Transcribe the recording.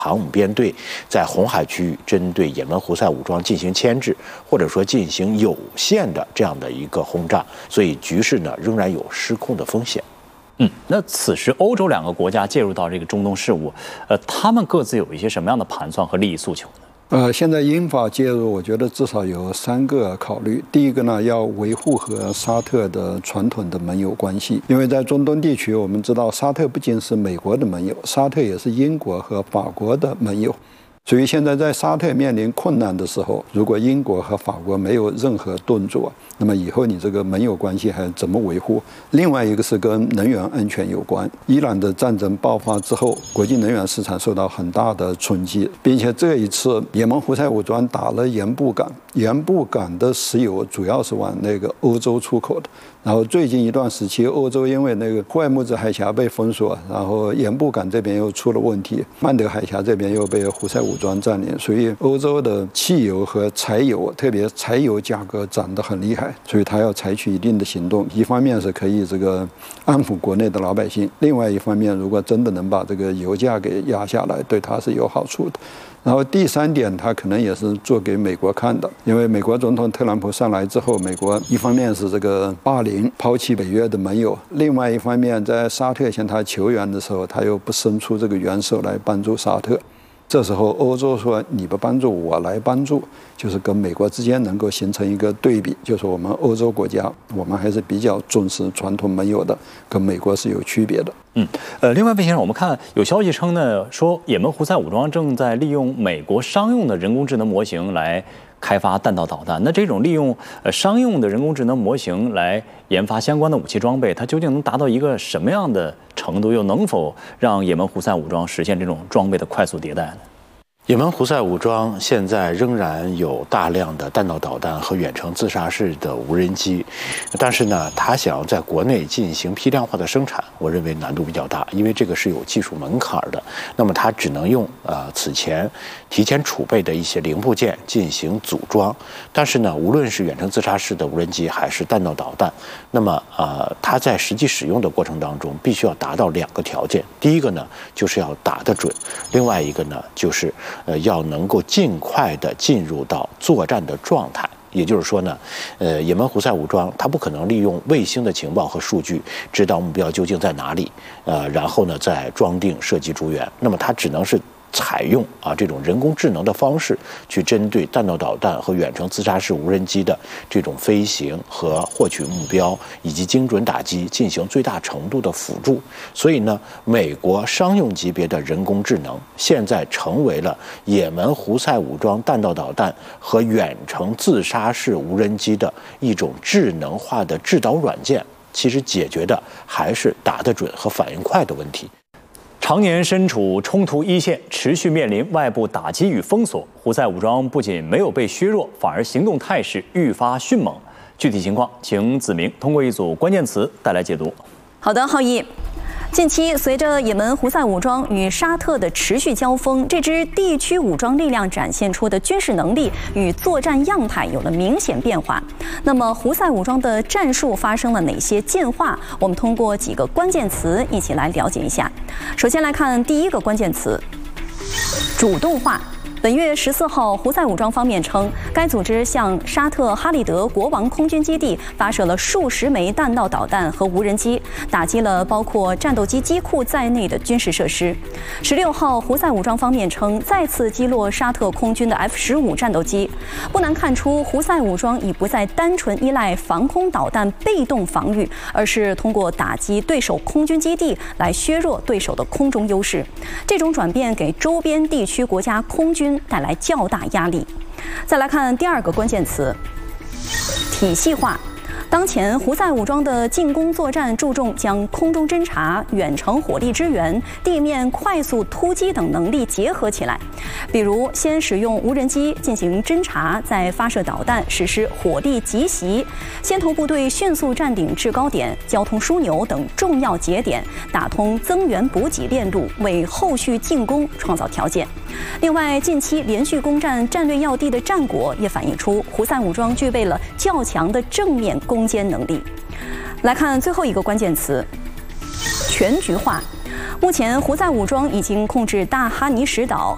航母编队在红海区域针对也门胡塞武装进行牵制，或者说进行有限的这样的一个轰炸，所以局势呢仍然有失控的风险。 那此时欧洲两个国家介入到这个中东事务，他们各自有一些什么样的盘算和利益诉求呢？ 现在英法介入，我觉得至少有3个考虑。第一个呢，要维护和沙特的传统的盟友关系，因为在中东地区，我们知道沙特不仅是美国的盟友，沙特也是英国和法国的盟友。所以现在在沙特面临困难的时候，如果英国和法国没有任何动作，那么以后你这个盟友关系还怎么维护？另外一个是跟能源安全有关。伊朗的战争爆发之后，国际能源市场受到很大的冲击，并且这一次也门胡塞武装打了盐布港，盐布港的石油主要是往那个欧洲出口的。然后最近一段时期，欧洲因为那个霍尔木兹海峡被封锁，然后盐布港这边又出了问题，曼德海峡这边又被胡塞武装占领，所以欧洲的汽油和柴油，特别柴油价格涨得很厉害，所以他要采取一定的行动。一方面是可以这个安抚国内的老百姓，另外一方面，如果真的能把这个油价给压下来，对他是有好处的。然后第3点，他可能也是做给美国看的，因为美国总统特朗普上来之后，美国一方面是这个霸凌、抛弃北约的盟友，另外一方面在沙特向他求援的时候，他又不伸出这个援手来帮助沙特。这时候欧洲说你不帮助我来帮助，就是跟美国之间能够形成一个对比，就是我们欧洲国家，我们还是比较重视传统盟友的，跟美国是有区别的。 另外，魏先生，我们看有消息称呢，说也门胡塞武装正在利用美国商用的人工智能模型来开发弹道导弹。那这种利用商用的人工智能模型来研发相关的武器装备，它究竟能达到一个什么样的程度？又能否让也门胡塞武装实现这种装备的快速迭代呢？ 也门胡塞武装现在仍然有大量的弹道导弹和远程自杀式的无人机，但是呢，他想要在国内进行批量化的生产，我认为难度比较大，因为这个是有技术门槛的。那么他只能用此前提前储备的一些零部件进行组装。但是呢，无论是远程自杀式的无人机还是弹道导弹，那么它在实际使用的过程当中，必须要达到2个条件。第一个呢，就是要打得准；另外一个呢，就是要能够尽快的进入到作战的状态。也就是说呢，也门胡塞武装它不可能利用卫星的情报和数据知道目标究竟在哪里，然后呢再装订射击诸元。那么它只能是采用这种人工智能的方式去针对弹道导弹和远程自杀式无人机的这种飞行和获取目标以及精准打击进行最大程度的辅助。所以呢，美国商用级别的人工智能现在成为了也门胡塞武装弹道导弹和远程自杀式无人机的一种智能化的制导软件，其实解决的还是打得准和反应快的问题。 常年身处冲突一线，持续面临外部打击与封锁，胡塞武装不仅没有被削弱，反而行动态势愈发迅猛。具体情况，请子明通过一组关键词带来解读。 好的，浩毅。近期，随着也门胡塞武装与沙特的持续交锋，这支地区武装力量展现出的军事能力与作战样态有了明显变化。那么，胡塞武装的战术发生了哪些进化？我们通过几个关键词一起来了解一下。首先来看第一个关键词：主动化。本月14号，胡塞武装方面称，该组织向沙特哈利德国王空军基地发射了数十枚弹道导弹和无人机，打击了包括战斗机机库在内的军事设施。16号，胡塞武装方面称再次击落沙特空军的 F-15战斗机。不难看出，胡塞武装已不再单纯依赖防空导弹被动防御，而是通过打击对手空军基地来削弱对手的空中优势。这种转变给周边地区国家空军带来较大压力。再来看第2个关键词：体系化。当前，胡塞武装的进攻作战注重将空中侦察、远程火力支援、地面快速突击等能力结合起来。比如，先使用无人机进行侦察，再发射导弹实施火力急袭，先头部队迅速占领制高点、交通枢纽等重要节点，打通增援补给链路，为后续进攻创造条件。另外，近期连续攻占战略要地的战果也反映出胡塞武装具备了较强的正面攻坚能力。来看最后一个关键词：全局化。目前，胡塞武装已经控制大哈尼什岛、